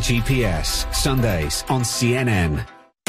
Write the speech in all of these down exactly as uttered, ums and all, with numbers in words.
G P S, Sundays on C N N.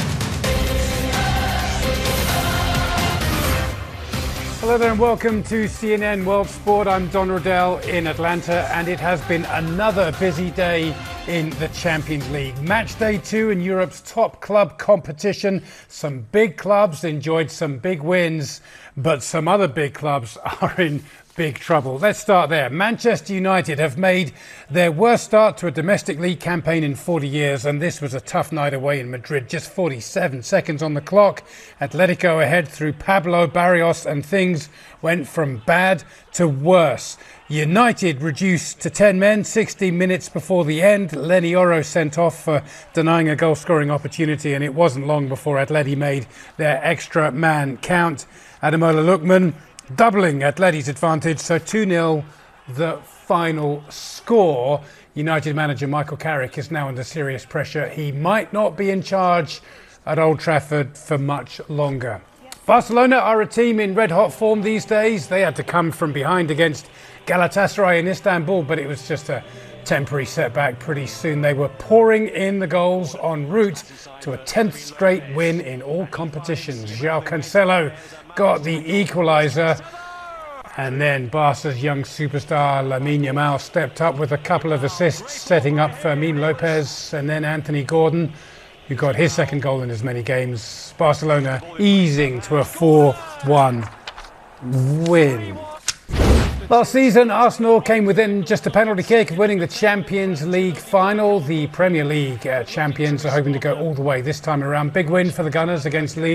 Hello there and welcome to C N N World Sport. I'm Don Riddell in Atlanta, and it has been another busy day in the Champions League. Match day two in Europe's top club competition. Some big clubs enjoyed some big wins, but some other big clubs are in big trouble. Let's start there. Manchester United have made their worst start to a domestic league campaign in forty years, and this was a tough night away in Madrid. Just forty-seven seconds on the clock. Atletico ahead through Pablo Barrios, and things went from bad to worse. United reduced to ten men sixty minutes before the end. Leny Yoro sent off for denying a goal-scoring opportunity, and it wasn't long before Atleti made their extra man count. Ademola Lookman doubling Atleti's advantage, so two nil the final score. United manager Michael Carrick is now under serious pressure. He might not be in charge at Old Trafford for much longer. Barcelona are a team in red-hot form these days. They had to come from behind against Galatasaray in Istanbul, but it was just a temporary setback. Pretty soon they were pouring in the goals en route to a tenth straight win in all competitions. João Cancelo got the equaliser, and then Barca's young superstar Lamine Yamal stepped up with a couple of assists, setting up Fermin Lopez and then Anthony Gordon, who got his second goal in as many games. Barcelona easing to a four one win. Last season, Arsenal came within just a penalty kick of winning the Champions League final. The Premier League uh, champions are hoping to go all the way this time around. Big win for the Gunners against Leeds.